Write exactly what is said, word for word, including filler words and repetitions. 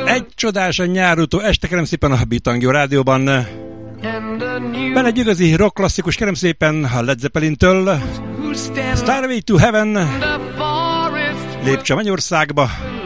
Egy csodás a nyárútó este, kérem szépen a Bitangió rádióban. Benne egy igazi rock klasszikus, kérem szépen a Led Zeppelin-től. Starway to Heaven. Lépcső a Mennyországba.